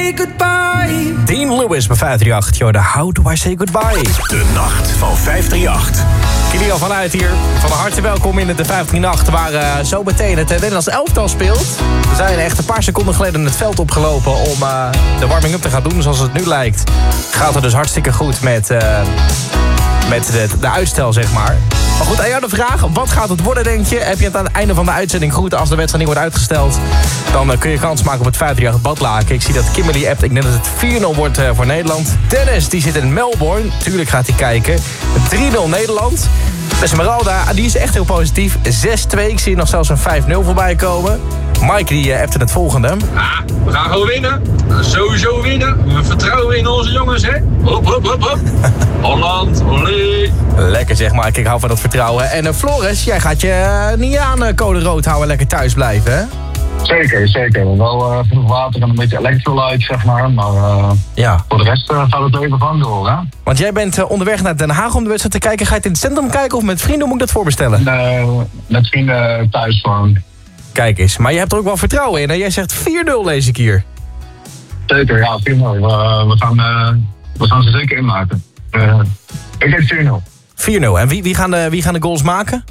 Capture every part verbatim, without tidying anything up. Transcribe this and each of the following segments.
say goodbye? Dean Lewis bij vijf drie acht. Yo, de How Do I Say Goodbye? De nacht van vijf drie acht. Kilian vanuit hier. Van harte welkom in de vijf drie acht, waar uh, zo meteen het Nederlands elftal speelt. We zijn echt een paar seconden geleden het veld opgelopen om uh, de warming-up te gaan doen. Zoals het nu lijkt, gaat het dus hartstikke goed met, uh, met de, de uitstel, zeg maar. Maar goed, aan jou de vraag, wat gaat het worden, denk je? Heb je het aan het einde van de uitzending goed? Als de wedstrijd niet wordt uitgesteld, dan uh, kun je kans maken op het vijf drie acht badlaken. Ik zie dat Kimberly appt, ik denk dat het vier nul wordt uh, voor Nederland. Dennis, die zit in Melbourne. Tuurlijk gaat hij kijken. drie nul Nederland. Esmeralda, die is echt heel positief. zes twee, ik zie nog zelfs een vijf nul voorbij komen. Mike, die uh, appte het volgende. Ja, we gaan gewoon winnen. Sowieso winnen. We vertrouwen in onze jongens, hè. Hop, hop, hop, hop. Holland, olé. Lekker zeg Mike, ik hou van dat vertrouwen. En uh, Floris, jij gaat je uh, niet aan uh, code rood houden, lekker thuis blijven, hè? Zeker, zeker. Wel uh, genoeg water en een beetje electrolyte, zeg maar. Maar uh, ja. voor de rest uh, gaat het even van door, hè? Want jij bent uh, onderweg naar Den Haag om de wedstrijd te kijken. Ga je het in het centrum kijken of met vrienden, moet ik dat voorbestellen? Uh, met vrienden thuis gewoon. Kijk eens, maar je hebt er ook wel vertrouwen in. En jij zegt vier nul lees ik hier. Zeker, ja, vier nul. We, we, gaan, uh, we gaan ze zeker inmaken. Uh, ik denk vier nul. vier nul. En wie, wie, gaan de, wie gaan de goals maken?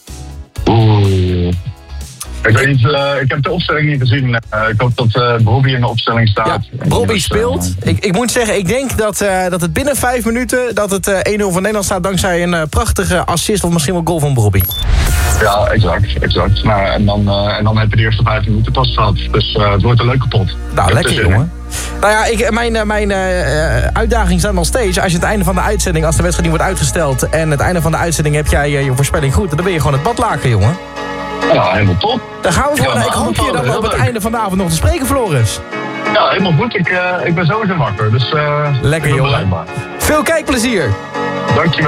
Oeh. Ik weet niet, uh, ik heb de opstelling niet gezien. Uh, ik hoop dat uh, Bobby in de opstelling staat. Ja, Bobby speelt. Uh, ik, ik moet zeggen, ik denk dat, uh, dat het binnen vijf minuten dat het uh, één nul voor Nederland staat dankzij een uh, prachtige assist of misschien wel goal van Bobby. Ja, exact, exact. Nou, en, dan, uh, en dan heb je de eerste vijf minuten pas gehad. Dus uh, het wordt een leuke pot. Nou, lekker jongen. Nou ja, ik, mijn, mijn uh, uitdaging staat nog steeds. Als je het einde van de uitzending, als de wedstrijd niet wordt uitgesteld en het einde van de uitzending heb jij uh, je voorspelling goed, dan ben je gewoon het badlaken, jongen. Ja, helemaal top. Daar gaan we voor. Ja, ik hoop je dan op het leuk. einde van de avond nog te spreken, Floris. Ja, helemaal goed. Ik, uh, ik ben sowieso wakker. Dus, uh, lekker, jongen. Veel kijkplezier. Dankjewel.